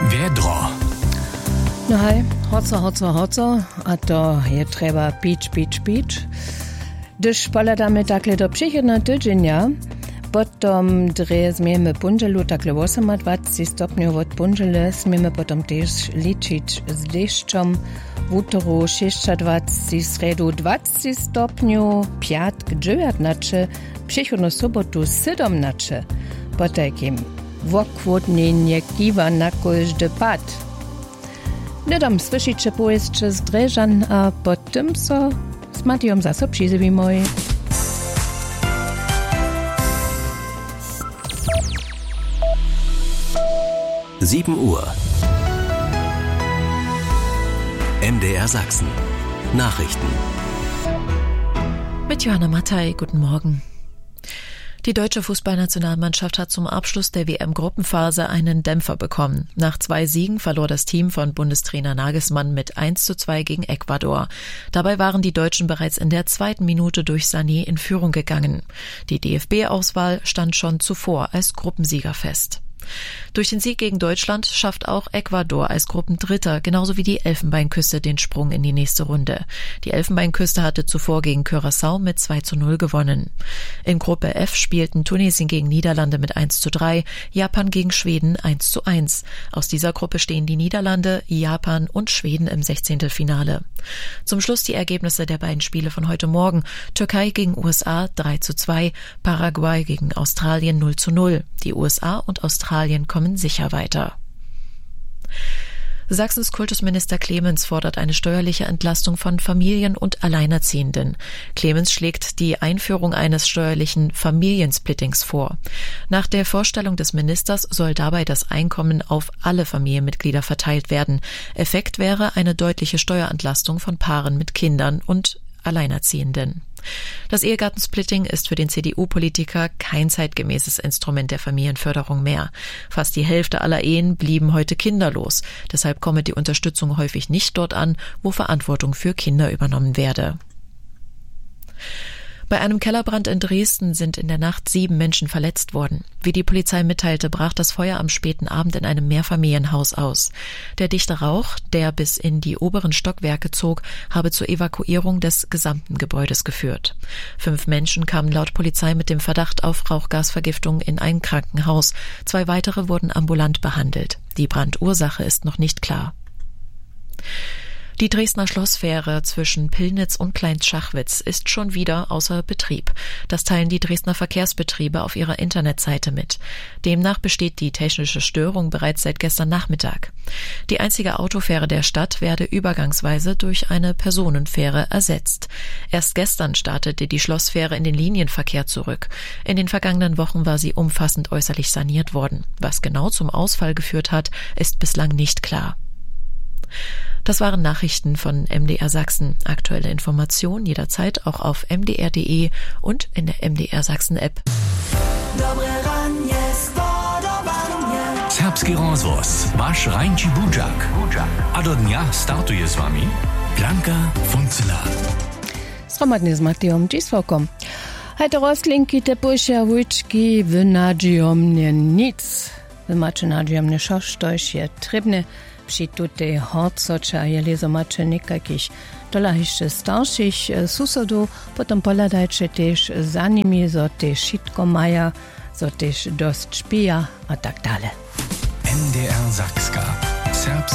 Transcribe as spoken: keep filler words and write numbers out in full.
Wer dra? No hej, hoco, hoco, hoco, a to je treba pić, pić, pić. Gdyż poladamy takle do przychodnego tydzienia, potom dre zmiemy punżelu takle dwadzieścia stopniów od punżele, zmiemy potom też liczyć z deszczem, w utoru dwadzieścia sześć, sredu dwadzieścia stopniów, piatk dziewiętnaście, przychodną sobotu siedemnaście, po takim wokłodnienie kiwa na każdy pad. Nedam słyszycie pojeździe z Dreżan, a potem so z Matijom zase przyzywimy. sieben Uhr. M D R Sachsen. Nachrichten. Mit Johanna Mattei, guten Morgen. Die deutsche Fußballnationalmannschaft hat zum Abschluss der W M-Gruppenphase einen Dämpfer bekommen. Nach zwei Siegen verlor das Team von Bundestrainer Nagelsmann mit eins zu zwei gegen Ecuador. Dabei waren die Deutschen bereits in der zweiten Minute durch Sané in Führung gegangen. Die D F B-Auswahl stand schon zuvor als Gruppensieger fest. Durch den Sieg gegen Deutschland schafft auch Ecuador als Gruppendritter, genauso wie die Elfenbeinküste, den Sprung in die nächste Runde. Die Elfenbeinküste hatte zuvor gegen Curaçao mit zwei zu null gewonnen. In Gruppe F spielten Tunesien gegen Niederlande mit eins zu drei, Japan gegen Schweden eins zu eins. Aus dieser Gruppe stehen die Niederlande, Japan und Schweden im Sechzehntelfinale. Zum Schluss die Ergebnisse der beiden Spiele von heute Morgen. Türkei gegen U S A drei zu zwei, Paraguay gegen Australien null zu null. Die U S A und Australien kommen sicher weiter. Sachsens Kultusminister Clemens fordert eine steuerliche Entlastung von Familien und Alleinerziehenden. Clemens schlägt die Einführung eines steuerlichen Familiensplittings vor. Nach der Vorstellung des Ministers soll dabei das Einkommen auf alle Familienmitglieder verteilt werden. Effekt wäre eine deutliche Steuerentlastung von Paaren mit Kindern und Alleinerziehenden. Das Ehegattensplitting ist für den C D U-Politiker kein zeitgemäßes Instrument der Familienförderung mehr. Fast die Hälfte aller Ehen blieben heute kinderlos. Deshalb komme die Unterstützung häufig nicht dort an, wo Verantwortung für Kinder übernommen werde. Bei einem Kellerbrand in Dresden sind in der Nacht sieben Menschen verletzt worden. Wie die Polizei mitteilte, brach das Feuer am späten Abend in einem Mehrfamilienhaus aus. Der dichte Rauch, der bis in die oberen Stockwerke zog, habe zur Evakuierung des gesamten Gebäudes geführt. Fünf Menschen kamen laut Polizei mit dem Verdacht auf Rauchgasvergiftung in ein Krankenhaus. Zwei weitere wurden ambulant behandelt. Die Brandursache ist noch nicht klar. Die Dresdner Schlossfähre zwischen Pillnitz und Kleinschachwitz ist schon wieder außer Betrieb. Das teilen die Dresdner Verkehrsbetriebe auf ihrer Internetseite mit. Demnach besteht die technische Störung bereits seit gestern Nachmittag. Die einzige Autofähre der Stadt werde übergangsweise durch eine Personenfähre ersetzt. Erst gestern startete die Schlossfähre in den Linienverkehr zurück. In den vergangenen Wochen war sie umfassend äußerlich saniert worden. Was genau zum Ausfall geführt hat, ist bislang nicht klar. Das waren Nachrichten von M D R Sachsen. Aktuelle Informationen jederzeit auch auf m d r punkt d e und in der M D R Sachsen App. Serbski rozvoz, vaš Rajnči Budžak. A do dnia startuje s vami Blanka Funcela. Sromadnie z Matijom Dziswokom. Hajte rozklinki te pošia vujčki v nadžijom nie nic. Wy macie nadžijom nie šoš, to je trybne. Przy tutaj horcoča je lezo macie nekakich dolahišće starších susodów, potom poladajcie też za nimi, zo też šitko maja, zo też dost špija a tak dalej. M D R Sachska.